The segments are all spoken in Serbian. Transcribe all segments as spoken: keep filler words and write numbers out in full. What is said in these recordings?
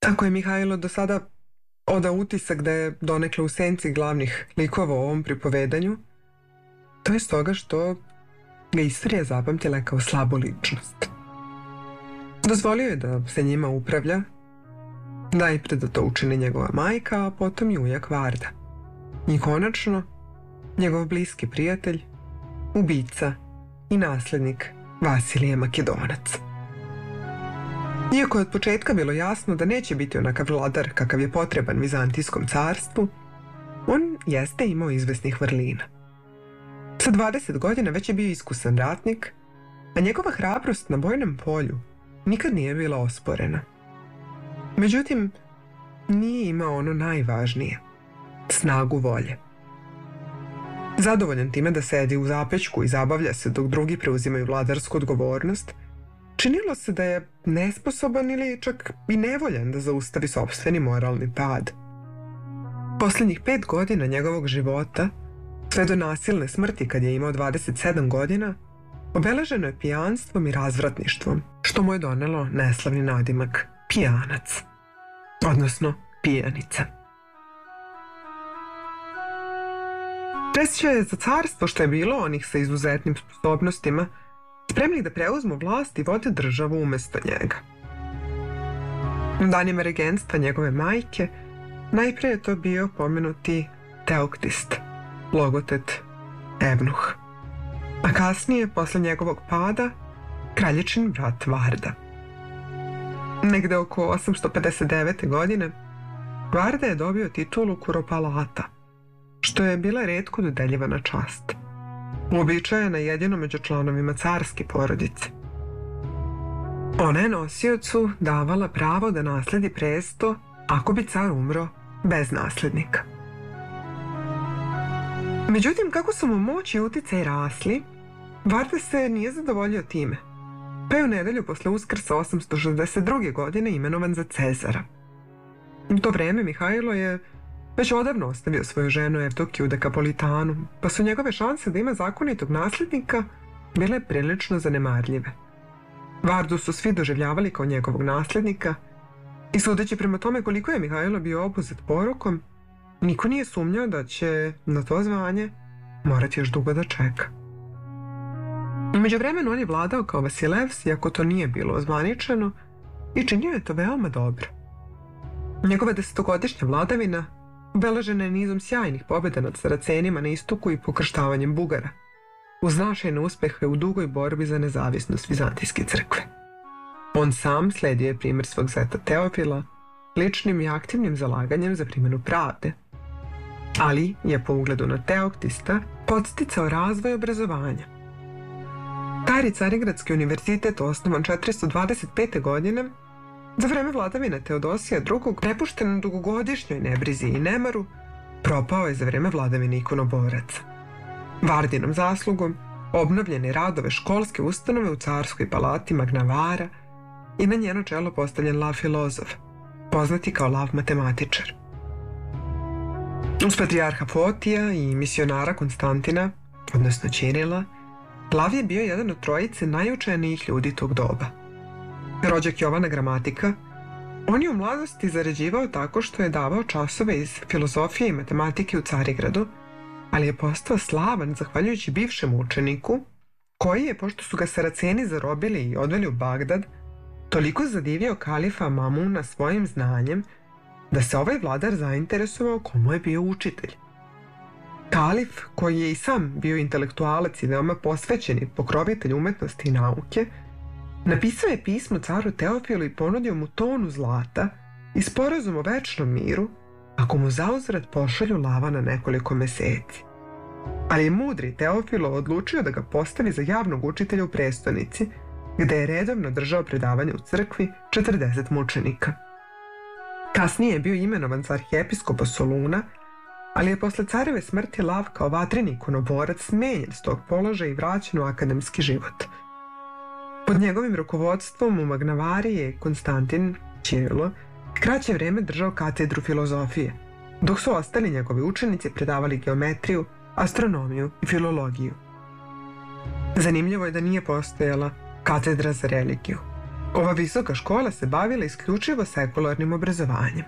Ako je Mihajlo do sada odao utisak da je donekle u senci glavnih likova u ovom pripovedanju, to je stoga što ga istorija zapamtila kao slabu ličnost. Dozvolio je da se njima upravlja, najpre da to učini njegova majka, a potom i ujak Varda. I konačno, njegov bliski prijatelj, ubica i naslednik Vasilije Makedonac. Iako je od početka bilo jasno da neće biti onakav vladar kakav je potreban Vizantijskom carstvu, on jeste imao izvesnih vrlina. Sa dvadeset godina već je bio iskusan ratnik, a njegova hrabrost na bojnom polju nikad nije bila osporena. Međutim, nije imao ono najvažnije, snagu volje. Zadovoljan time da sedi u zapećku i zabavlja se dok drugi preuzimaju vladarsku odgovornost, činilo se da je nesposoban ili čak i nevoljan da zaustavi sopstveni moralni pad. Posljednjih pet godina njegovog života, sve do nasilne smrti kad je imao dvadeset sedam godina, obeleženo je pijanstvom i razvratništvom, što mu je donelo neslavni nadimak pijanac, odnosno pijanica. Presjeća je za carstvo što je bilo onih sa izuzetnim sposobnostima, spremnih da preuzmu vlast i vode državu umjesto njega. U danima regenstva njegove majke najpre je to bio pomenuti Teoktist, logotet Evnuh, a kasnije, posle njegovog pada, kraljičin brat Varda. Negde oko osamsto pedeset devete. godine Varda je dobio titulu Kuropalata, što je bila retko dodeljivana čast, uobičajena jedino među članovima carske porodice. Ona je nosiocu davala pravo da nasledi presto ako bi car umro bez naslednika. Međutim, kako su mu moć i uticaj rasli, Varda se nije zadovoljio time, pa je u nedelju posle Uskrsa osamsto šezdeset druge. godine imenovan za Cezara. U to vreme Mihajlo je već odavno ostavio svoju ženu Evdokiju Dekapolitanu, pa su njegove šanse da ima zakonitog naslednika bile prilično zanemarljive. Vardu su svi doživljavali kao njegovog naslednika i sudeći prema tome koliko je Mihajlo bio obuzet porokom, niko nije sumnjao da će na to zvanje morati još dugo da čeka. U međuvremenu on je vladao kao Vasilevs, iako to nije bilo ozvaničeno, i činio je to veoma dobro. Njegova desetogodišnja vladavina obeležena je nizom sjajnih pobjeda nad Saracenima na istoku i pokrštavanjem Bugara, uz značajne uspehe u dugoj borbi za nezavisnost Vizantijske crkve. On sam slijedio je primjer svog zeta Teofila, ličnim i aktivnim zalaganjem za primjenu pravde, ali je po ugledu na Teoktista podsticao razvoj obrazovanja. Stari Carigradski univerzitet, osnovan četiristo dvadeset pete. godine, za vreme vladavine Teodosija drugog, prepušten dugogodišnjoj nebrizi i nemaru, propao je za vreme vladavine ikonoboraca. Vardinom zaslugom obnovljene radove školske ustanove u carskoj palati Magnavara i na njeno čelo postavljen lav filozof, poznati kao lav matematičar. Uz patrijarha Fotija i misionara Konstantina, odnosno Ćirila, Lav je bio jedan od trojice najučenijih ljudi tog doba. Rođak Jovana Gramatika, on je u mladosti zarađivao tako što je davao časove iz filozofije i matematike u Carigradu, ali je postao slavan zahvaljujući bivšem učeniku, koji je, pošto su ga Saraceni zarobili i odveli u Bagdad, toliko zadivio kalifa Mamuna svojim znanjem da se ovaj vladar zainteresovao komu je bio učitelj. Kalif, koji je i sam bio intelektualac i veoma posvećeni pokrovitelj umetnosti i nauke, napisao je pismo caru Teofilu i ponudio mu tonu zlata i sporazum o večnom miru ako mu zauzvrat pošalju lava na nekoliko meseci. Ali je mudri Teofilo odlučio da ga postavi za javnog učitelja u prestonici, gde je redovno držao predavanje u crkvi četrdeset mučenika. Kasnije je bio imenovan za arhijepiskopa Soluna, ali je posle careve smrti Lav kao vatreni ikonoborac smenjen s tog položaja i vraćen u akademski život. Pod njegovim rukovodstvom u Magnavari je Konstantin Ćirilo kraće vreme držao katedru filozofije, dok su ostali njegovi učenici predavali geometriju, astronomiju i filologiju. Zanimljivo je da nije postojala katedra za religiju. Ova visoka škola se bavila isključivo sekularnim obrazovanjem.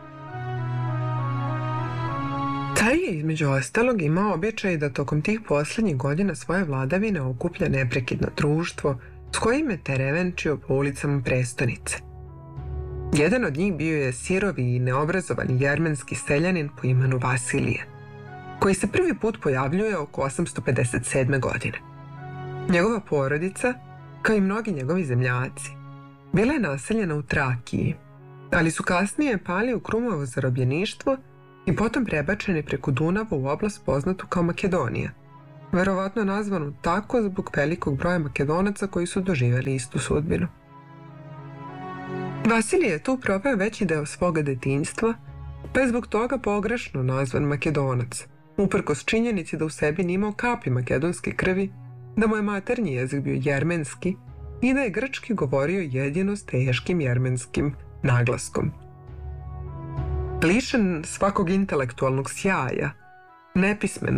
Car je između ostalog imao običaj da tokom tih posljednjih godina svoje vladavine okuplja neprekidno društvo s kojim je terevenčio po ulicama prestonice. Jedan od njih bio je sirovi i neobrazovani jermenski seljanin po imenu Vasilije, koji se prvi put pojavljuje oko osamsto pedeset sedme. godine. Njegova porodica, kao i mnogi njegovi zemljaci, bila je naseljena u Trakiji, ali su kasnije pali u Krumovo zarobljeništvo i potom prebačeni preko Dunava u oblast poznatu kao Makedonija, verovatno nazvanu tako zbog velikog broja Makedonaca koji su doživjeli istu sudbinu. Vasilije je tu proveo veći deo svoga detinjstva, pa je zbog toga pogrešno nazvan Makedonac, uprkos činjenici da u sebi nije imao kapi makedonske krvi, da mu je maternji jezik bio jermenski i da je grčki govorio jedino s teškim jermenskim naglaskom. Lišen svakog intelektualnog sjaja, nepismen